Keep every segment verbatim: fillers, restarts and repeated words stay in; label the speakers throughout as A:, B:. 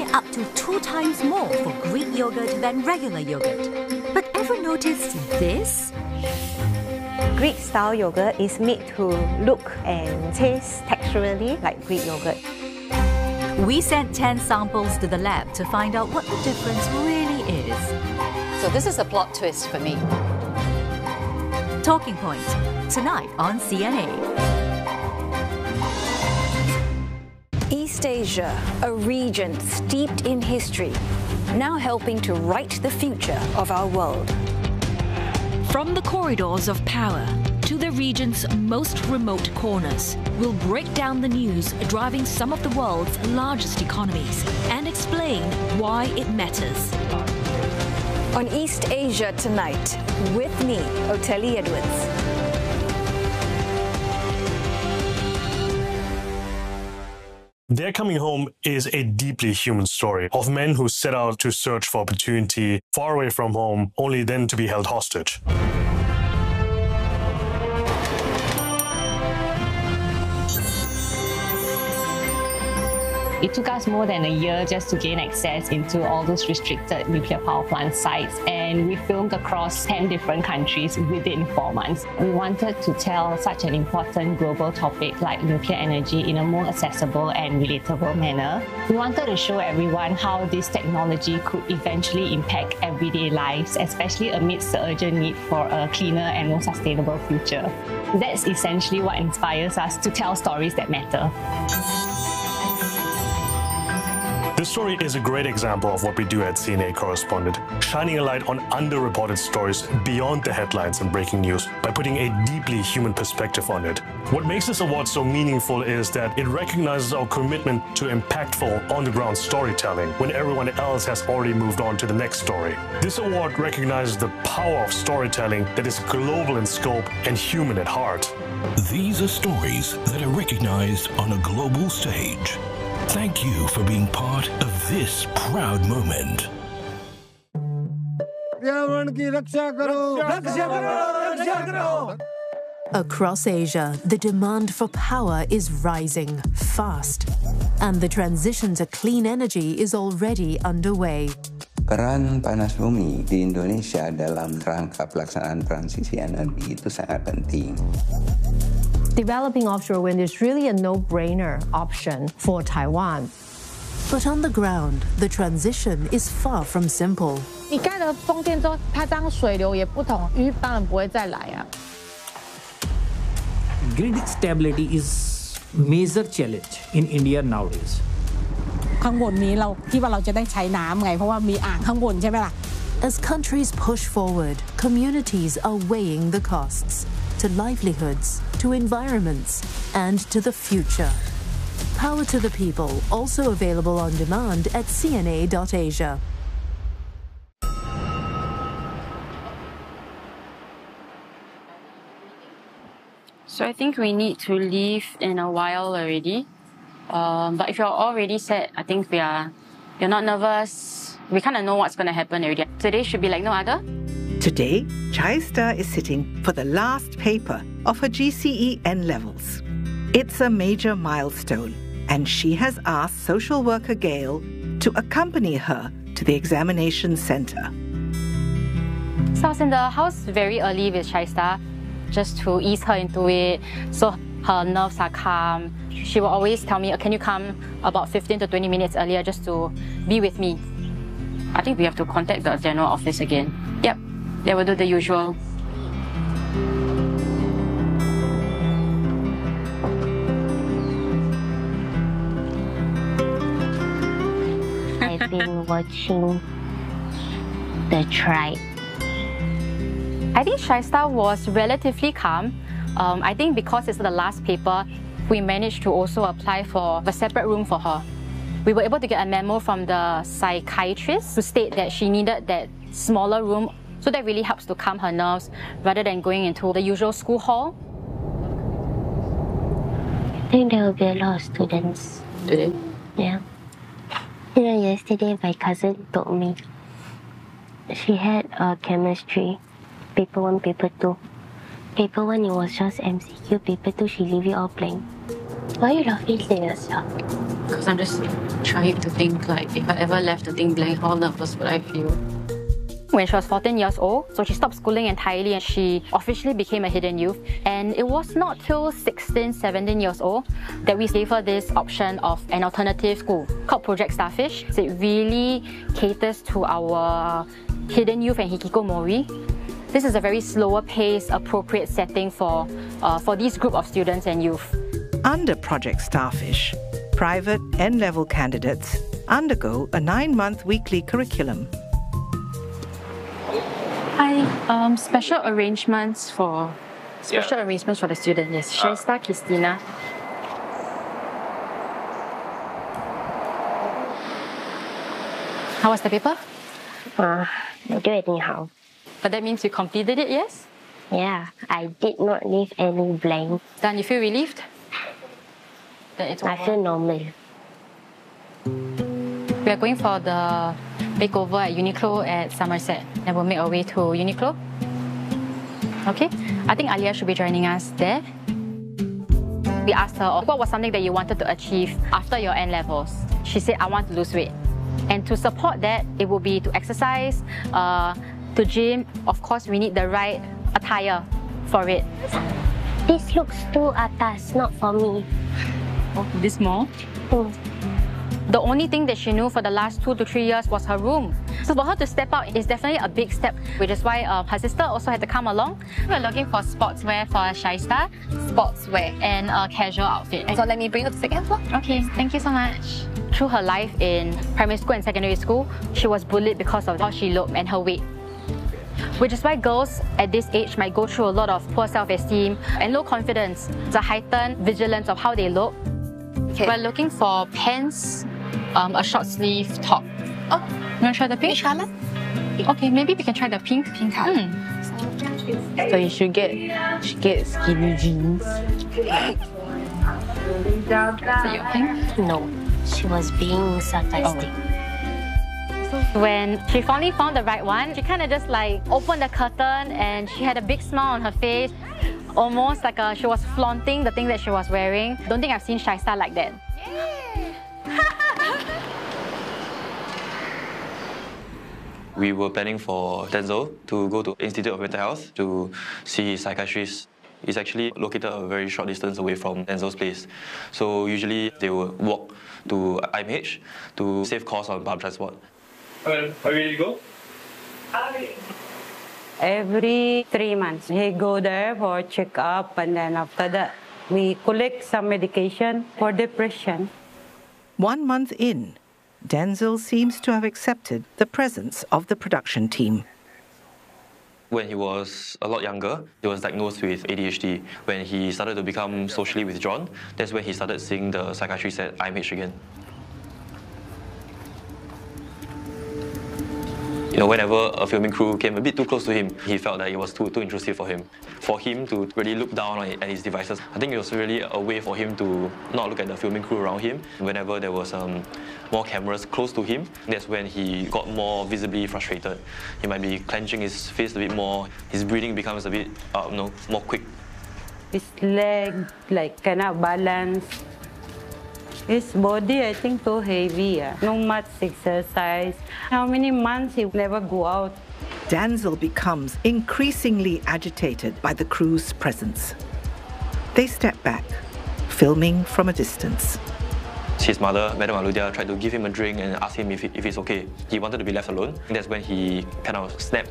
A: up to two times more for Greek yogurt than regular yogurt. But ever noticed this?
B: Greek-style yogurt is made to look and taste texturally like Greek yogurt.
A: We sent ten samples to the lab to find out what the difference really is.
C: So this is a plot twist for me.
A: Talking Point, tonight on C N A.
D: East Asia, a region steeped in history, now helping to write the future of our world.
E: From the corridors of power to the region's most remote corners, we'll break down the news driving some of the world's largest economies and explain why it matters.
D: On East Asia Tonight, with me, Oteli Edwards.
F: Their Coming Home is a deeply human story of men who set out to search for opportunity far away from home, only then to be held hostage.
G: It took us more than a year just to gain access into all those restricted nuclear power plant sites, and we filmed across ten different countries within four months. We wanted to tell such an important global topic like nuclear energy in a more accessible and relatable manner. We wanted to show everyone how this technology could eventually impact everyday lives, especially amidst the urgent need for a cleaner and more sustainable future. That's essentially what inspires us to tell stories that matter.
F: This story is a great example of what we do at C N A Correspondent, shining a light on underreported stories beyond the headlines and breaking news by putting a deeply human perspective on it. What makes this award so meaningful is that it recognizes our commitment to impactful, on-the-ground storytelling when everyone else has already moved on to the next story. This award recognizes the power of storytelling that is global in scope and human at heart.
H: These are stories that are recognized on a global stage. Thank you for being part of this proud moment.
I: Across Asia, the demand for power is rising fast, and the transition to clean energy is already underway.
J: Peran panas bumi di Indonesia dalam rangka pelaksanaan transisi energi itu sangat penting.
K: Developing offshore wind is really a no-brainer option for Taiwan.
I: But on the ground, the transition is far from simple.
L: 你盖了风电之后，它这样水流也不同，鱼当然不会再来啊。
M: Grid stability is major challenge in India nowadays.
L: ข้างบนนี้เราที่ว่าเราจะได้ใช้น้ำไงเพราะว่ามีอ่างข้างบนใช่ไหมล่ะ
I: As countries push forward, communities are weighing the costs to livelihoods, to environments, and to the future. Power to the People, also available on demand at C N A dot asia.
N: So I think we need to leave in a while already. Um, but if you're already set, I think we are, you're not nervous. We kind of know what's going to happen already. Today should be like no other.
O: Today, Chaista is sitting for the last paper of her G C E N levels. It's a major milestone, and she has asked social worker Gail to accompany her to the examination center.
N: So I was in the house very early with Chaista, just to ease her into it, so her nerves are calm. She will always tell me, can you come about fifteen to twenty minutes earlier just to be with me? I think we have to contact the general office again. Yep, they will do the usual.
P: I've been watching The Tribe.
N: I think Chaista was relatively calm. Um, I think because it's the last paper, we managed to also apply for a separate room for her. We were able to get a memo from the psychiatrist to state that she needed that smaller room, so that really helps to calm her nerves rather than going into the usual school hall.
P: I think there will be a lot of students.
N: Today?
P: Yeah. You know, yesterday my cousin told me she had a chemistry, paper one, paper two. Paper one, it was just M C Q. Paper two, she leave it all blank. Why are you laughing at yourself?
N: Because I'm just trying to think, like, if I ever left the thing blank, how nervous would I feel? When she was fourteen years old, so she stopped schooling entirely and she officially became a hidden youth. And it was not till sixteen, seventeen years old that we gave her this option of an alternative school called Project Starfish. So it really caters to our hidden youth and hikikomori. This is a very slower pace, appropriate setting for, uh, for this group of students and youth.
O: Under Project Starfish, private N-level candidates undergo a nine-month weekly curriculum.
N: Hi, um, special arrangements for special yeah. arrangements for the student. Yes, Shaista Christina. How was the paper?
P: Uh, I do anyhow.
N: But that means you completed it, yes?
P: Yeah, I did not leave any blank.
N: Then you feel relieved? That it's over?
P: I feel normal.
N: We are going for the makeover at Uniqlo at Somerset. Then we'll make our way to Uniqlo. Okay? I think Alia should be joining us there. We asked her, what was something that you wanted to achieve after your N-levels? She said, I want to lose weight. And to support that, it will be to exercise, uh, to gym. Of course, we need the right attire for it.
P: This looks too atas, not for me.
N: Oh, this small?
P: Mm.
N: The only thing that she knew for the last two to three years was her room. So for her to step out is definitely a big step, which is why uh, her sister also had to come along. We're looking for sportswear for Shaista, sportswear and a casual outfit.
C: So let me bring you to the second floor.
N: Okay, thank you so much. Through her life in primary school and secondary school, she was bullied because of how she looked and her weight. Which is why girls at this age might go through a lot of poor self-esteem and low confidence. It's a heightened vigilance of how they look. Okay. We're looking for pants, um, a short sleeve top. Oh, you want to try the pink?
C: Which color?
N: Okay, maybe we can try the pink.
C: Pink color.
N: Mm.
L: So you should get, should get skinny jeans.
N: So you're pink?
P: No, she was being sarcastic.
N: Oh. When she finally found the right one, she kind of just like opened the curtain and she had a big smile on her face. Almost like a, she was flaunting the thing that she was wearing. Don't think I've seen Shaista like that.
Q: We were planning for Denzel to go to Institute of Mental Health to see his psychiatrist. It's actually located a very short distance away from Denzel's place. So usually they will walk to I M H to save costs on public transport.
R: Well, are you ready to go?
S: Every three months, he go there for check-up, and then after that, we collect some medication for depression.
O: One month in, Denzel seems to have accepted the presence of the production team.
Q: When he was a lot younger, he was diagnosed with A D H D. When he started to become socially withdrawn, that's when he started seeing the psychiatrist at I M H again. You know, whenever a filming crew came a bit too close to him, he felt that it was too, too intrusive for him. For him to really look down on, at his devices, I think it was really a way for him to not look at the filming crew around him. Whenever there was um, more cameras close to him, that's when he got more visibly frustrated. He might be clenching his fist a bit more, his breathing becomes a bit uh, you know, more quick.
S: His leg, like, cannot balance. His body, I think, too heavy. Uh. No much exercise. How many months he never go out?
O: Denzel becomes increasingly agitated by the crew's presence. They step back, filming from a distance.
Q: His mother, Madam Aludia, tried to give him a drink and ask him if, if it's okay. He wanted to be left alone. That's when he kind of snapped.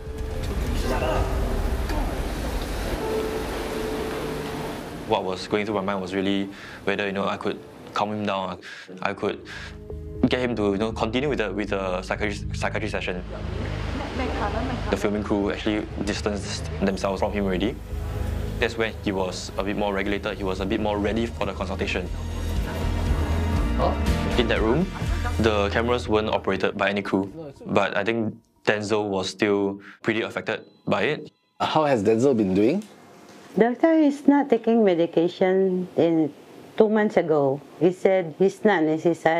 Q: What was going through my mind was really whether, you know, I could calm him down. I could get him to, you know, continue with the with the psychiatry, psychiatry session. The filming crew actually distanced themselves from him already. That's when he was a bit more regulated. He was a bit more ready for the consultation. In that room, the cameras weren't operated by any crew, but I think Denzel was still pretty affected by it.
T: How has Denzel been doing?
S: Doctor is not taking medication in two months ago. He said it's not necessary.